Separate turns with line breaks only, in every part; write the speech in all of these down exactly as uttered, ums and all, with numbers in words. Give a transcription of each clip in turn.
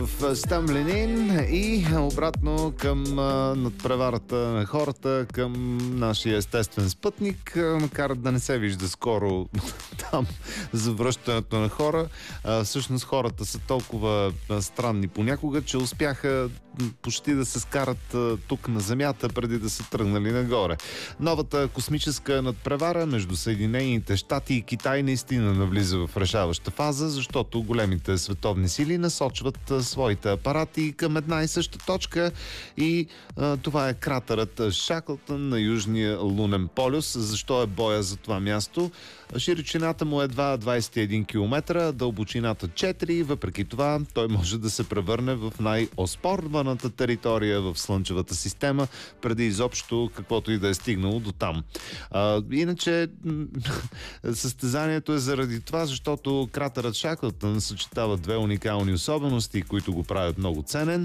В Стамбленин и обратно към а, надпреварата на хората, към нашия естествен спътник, а, макар да не се вижда скоро там за връщането на хора. А, всъщност хората са толкова а, странни понякога, че успяха почти да се скарат а, тук на Земята, преди да са тръгнали нагоре. Новата космическа надпревара между Съединените щати и Китай наистина навлиза в решаваща фаза, защото големите световни сили насочват а, своите апарати към една и съща точка и а, това е кратерът Шаклтън на Южния лунен полюс. Защо е боя за това място? Широчината му е едва двадесет и един километра, дълбочината четири, въпреки това той може да се превърне в най-оспорваната територия в Слънчевата система, преди изобщо каквото и да е стигнало до там. А, иначе състезанието е заради това, защото кратерът Шаклтън съчетава две уникални особености, които го правят много ценен.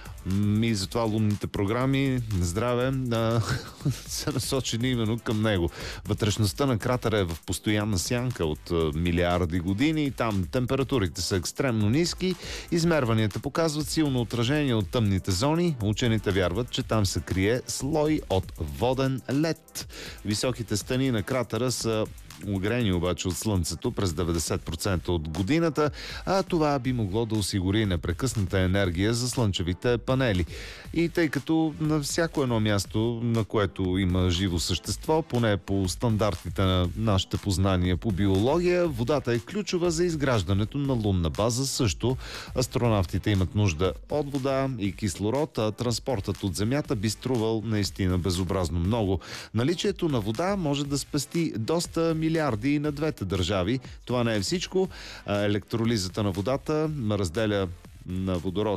И затова лунните програми, здраве, а, са насочени именно към него. Вътрешността на кратера е в постоянна сянка от а, милиарди години. Там температурите са екстремно ниски. Измерванията показват силно отражение от тъмните зони. Учените вярват, че там се крие слой от воден лед. Високите стени на кратера са огрени обаче от Слънцето през деветдесет процента от годината, а това би могло да осигури непрекъсната енергия за слънчевите панели. И тъй като на всяко едно място, на което има живо същество, поне по стандартите на нашите познания по биология, водата е ключова за изграждането на лунна база. Също астронавтите имат нужда от вода и кислород, а транспортът от Земята би струвал наистина безобразно много. Наличието на вода може да спести доста милиарди на двете държави. Това не е всичко. Електролизата на водата разделя на водород